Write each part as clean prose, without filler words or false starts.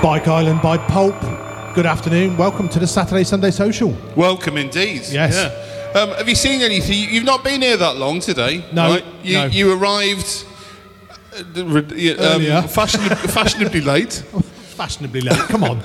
Bike Island by Pulp. Good afternoon. Welcome to the Saturday Sunday Social. Welcome indeed. Yes. Yeah. Have you seen anything? You've not been here that long today. No. Right? You arrived fashionably late. Fashionably late. Come on.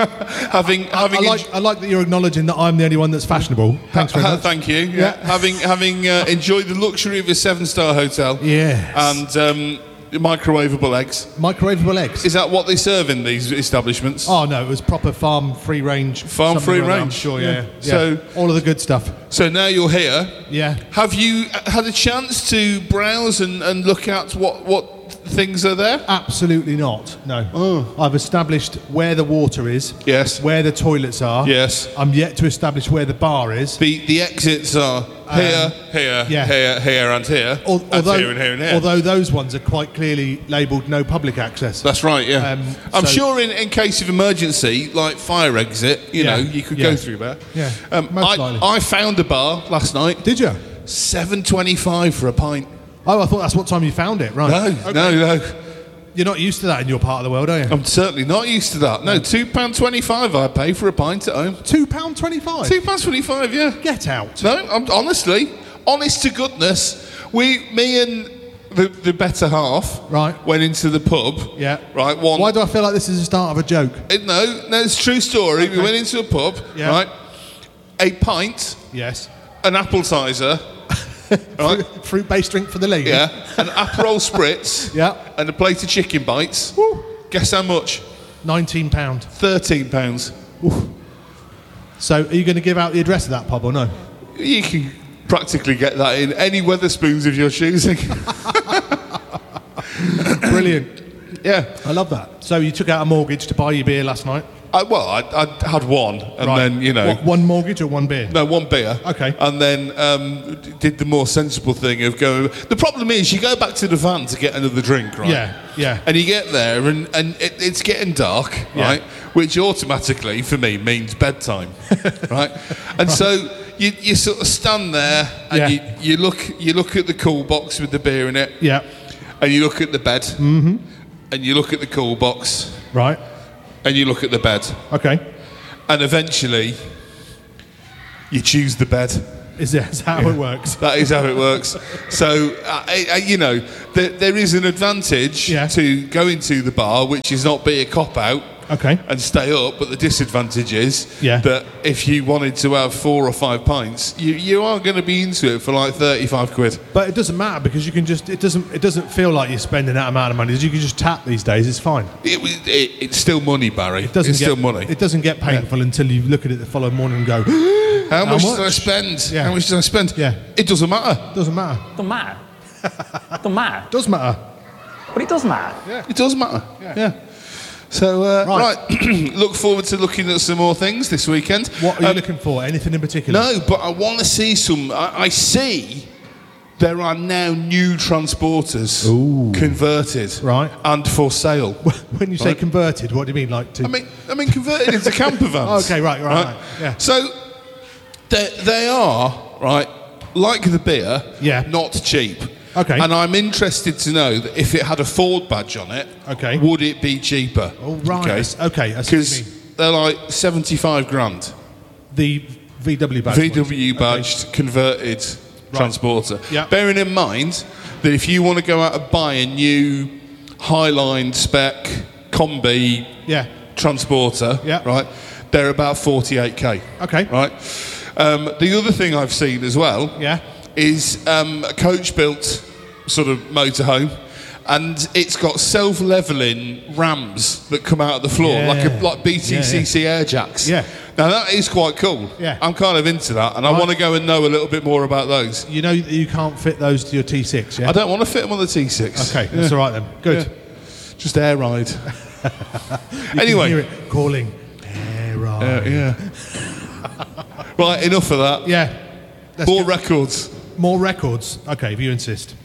I like that you're acknowledging that I'm the only one that's fashionable. Thanks very much. Thank you. Yeah. Having enjoyed the luxury of a 7-star hotel. Yes. And microwavable eggs. Microwavable eggs. Is that what they serve in these establishments? Oh no, it was proper farm free range. Farm free range. I'm sure. Yeah. So all of the good stuff. So now you're here. Yeah. Have you had a chance to browse and look at what things are there? Absolutely not. No. Oh. I've established where the water is. Yes. Where the toilets are. Yes. I'm yet to establish where the bar is. The exits are here, and here. Although those ones are quite clearly labelled no public access. That's right, yeah. I'm sure in case of emergency, like fire exit, you know, you could go through there. Yeah, most likely. I found a bar last night. Did you? $7.25 for a pint. Oh, I thought that's what time you found it, right? No. You're not used to that in your part of the world, are you? I'm certainly not used to that. No, £2.25 I pay for a pint at home. £2.25? £2.25, yeah. Get out. No, I'm honest to goodness, me and the better half went into the pub. Yeah. Right. Why do I feel like this is the start of a joke? No, it's a true story. Okay. We went into a pub, right? A pint. Yes. An appetizer. Right. Fruit-based drink for the lady. Yeah. An Aperol spritz. Yeah. And a plate of chicken bites. Woo. Guess how much? £19. £13. Oof. So, are you going to give out the address of that pub or no? You can practically get that in any Wetherspoons of your choosing. Brilliant. Yeah. I love that. So, you took out a mortgage to buy your beer last night? I had one, and then, you know... What, one mortgage or one beer? No, one beer. Okay. And then did the more sensible thing of going... The problem is, you go back to the van to get another drink, right? Yeah. And you get there, and it's getting dark, right? Which automatically, for me, means bedtime, right? And so you sort of stand there, and you look at the cool box with the beer in it. Yeah. And you look at the bed. Mm-hmm. And you look at the cool box. Right. And you look at the bed. Okay. And eventually, you choose the bed. Is that how it works? That is how it works. So, you know, there is an advantage to going to the bar, which is not be a cop-out and stay up, but the disadvantage is that if you wanted to have 4 or 5 pints, you are going to be into it for like 35 quid. But it doesn't matter because you can just, it doesn't feel like you're spending that amount of money. You can just tap these days, it's fine. It's still money, Barry. Still money. It doesn't get painful until you look at it the following morning and go, How much did I spend? Yeah. How much did I spend? Yeah. It doesn't matter. Doesn't matter. Don't matter. Don't matter. Does matter. But it does matter. Yeah. It does matter. Yeah. So, right. Look forward to looking at some more things this weekend. What are you looking for? Anything in particular? No, but I want to see some... I see there are now new transporters converted and for sale. When you say converted, what do you mean? Like to... I mean converted into camper vans. Okay, right. Yeah. So, they are, right, like the beer, not cheap. Okay. And I'm interested to know that if it had a Ford badge on it, would it be cheaper? Oh, right. Okay. Because they're like 75 grand. The VW badge. VW badged converted transporter. Yeah. Bearing in mind that if you want to go out and buy a new Highline spec combi transporter, right, they're about 48k. Okay. Right. The other thing I've seen as well is a coach-built sort of motorhome, and it's got self-levelling rams that come out of the floor, like BTCC air jacks. Yeah. Now, that is quite cool. Yeah. I'm kind of into that, and I want to go and know a little bit more about those. You know you can't fit those to your T6, yeah? I don't want to fit them on the T6. Okay, that's all right then. Good. Yeah. Just air ride. Anyway. Can hear it calling. Air ride. Right, enough of that. Yeah. More records. More records. Okay, if you insist.